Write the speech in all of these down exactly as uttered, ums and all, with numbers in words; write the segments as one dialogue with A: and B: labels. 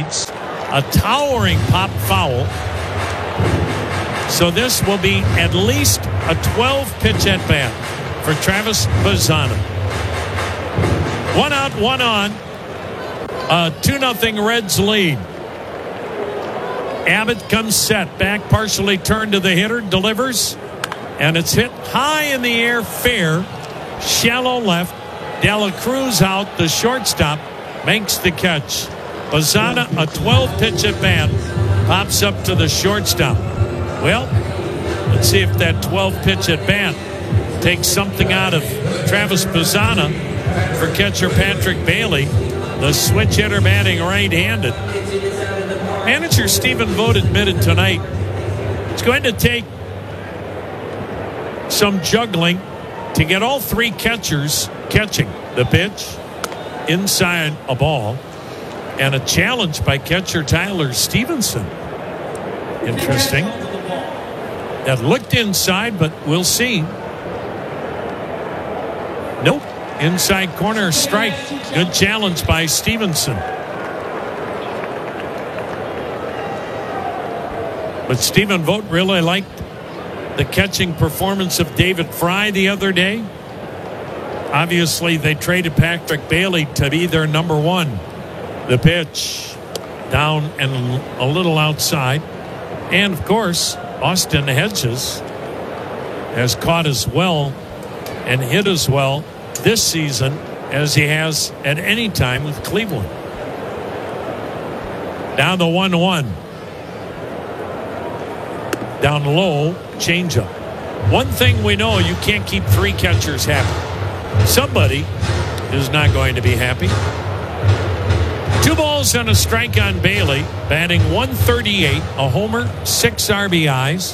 A: leads. A towering pop foul. So this will be at least a twelve pitch at bat for Travis Bazzana. One out, one on. A two nothing Reds lead. Abbott comes set. Back partially turned to the hitter. Delivers. And it's hit high in the air. Fair. Shallow left. Dela Cruz out. The shortstop makes the catch. Bazzana, a twelve pitch at bat, pops up to the shortstop. Well, let's see if that twelve pitch at bat takes something out of Travis Bazzana for catcher Patrick Bailey, the switch hitter batting right-handed. Manager Stephen Vogt admitted tonight it's going to take some juggling to get all three catchers catching the pitch inside a ball, and a challenge by catcher Tyler Stevenson. Interesting. That looked inside, but we'll see. Nope. Inside corner strike. Good challenge by Stevenson. But Stephen Vogt really liked the catching performance of David Fry the other day. Obviously, they traded Patrick Bailey to be their number one. The pitch down and a little outside. And, of course, Austin Hedges has caught as well and hit as well this season as he has at any time with Cleveland. Down the one one. Down low, changeup. One thing we know, you can't keep three catchers happy. Somebody is not going to be happy. Two balls and a strike on Bailey, batting one thirty-eight, a homer, six R B Is.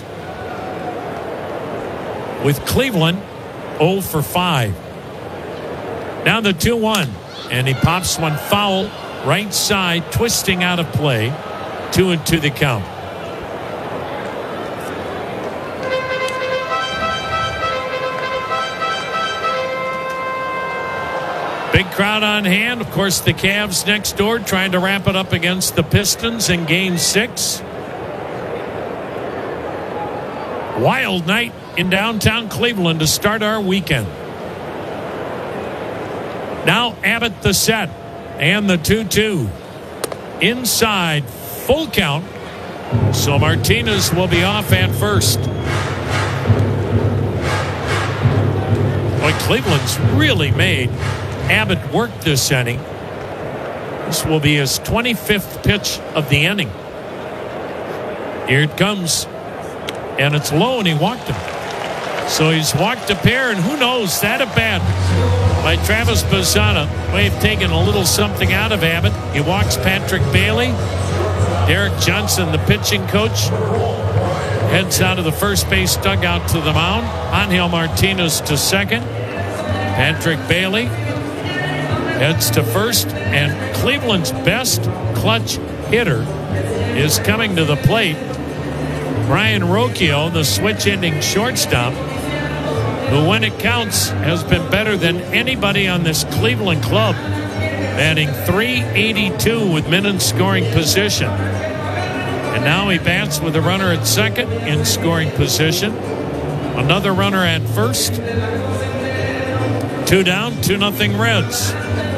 A: With Cleveland, oh for five. Now the two one, and he pops one foul, right side, twisting out of play. Two and two the count. Big crowd on hand. Of course, the Cavs next door trying to wrap it up against the Pistons in game six. Wild night in downtown Cleveland to start our weekend. Now Abbott the set and the two two. Inside, full count. So Martinez will be off at first. Boy, Cleveland's really made Abbott worked this inning. This will be his twenty-fifth pitch of the inning. Here it comes. And it's low, and he walked him. So he's walked a pair, and who knows, that at bat by Travis Bazzana may have taken a little something out of Abbott. He walks Patrick Bailey. Derek Johnson, the pitching coach, heads out of the first base dugout to the mound. Angel Martinez to second. Patrick Bailey heads to first, and Cleveland's best clutch hitter is coming to the plate. Brian Rocchio, the switch-ending shortstop, who, when it counts, has been better than anybody on this Cleveland club, batting three eighty-two with men in scoring position. And now he bats with a runner at second in scoring position. Another runner at first. Two down, two nothing Reds.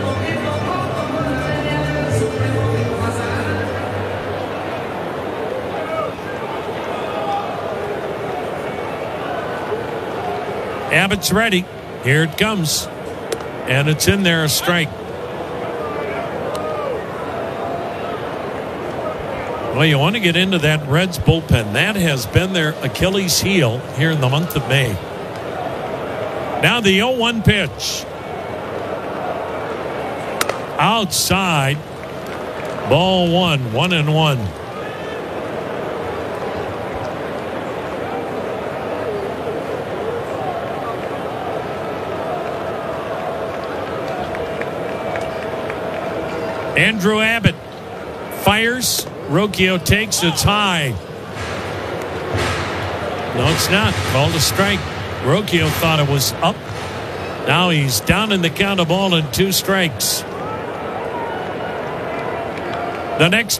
A: Abbott's ready. Here it comes. And it's in there, a strike. Well, you want to get into that Reds bullpen. That has been their Achilles heel here in the month of May. Now the oh one pitch. Outside. Ball one, one and one. Andrew Abbott fires. Rocchio takes. It's high. No, it's not. Called a strike. Rocchio thought it was up. Now he's down in the count of ball and two strikes. The next